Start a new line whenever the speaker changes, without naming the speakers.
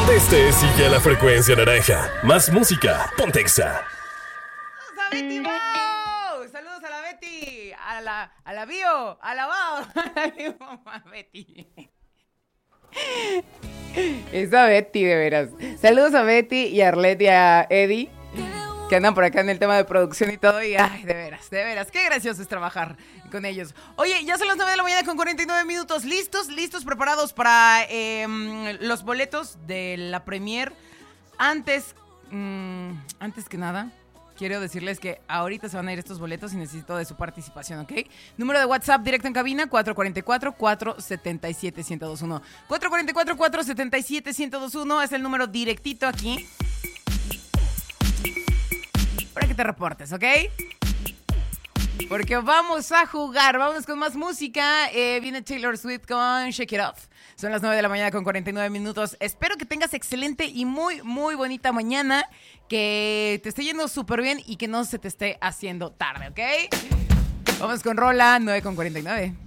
Donde estés, sigue a la frecuencia naranja. Más música, ponte Exa.
¡Saludos a Betty Bao! ¡Saludos a la Betty! A la Bio, a la Bao, a la Bio, mamá Betty. Esa Betty, de veras. Saludos a Betty y a Arlette y a Eddie, que andan por acá en el tema de producción y todo. Y ay, de veras, qué gracioso es trabajar con ellos. Oye, ya son las 9 de la mañana con 49 minutos. ¿Listos, preparados para los boletos de la premier? Antes que nada, quiero decirles que ahorita se van a ir estos boletos y necesito de su participación, ¿ok? Número de WhatsApp directo en cabina, 444-477-1021. 444-477-1021 es el número directito aquí para que te reportes, ¿ok? Porque vamos a jugar, vamos con más música. Viene Taylor Swift con Shake It Off. Son las 9 de la mañana con 49 minutos. Espero que tengas excelente y muy, muy bonita mañana. Que te esté yendo súper bien y que no se te esté haciendo tarde, ¿ok? Vamos con rola 9 con 49.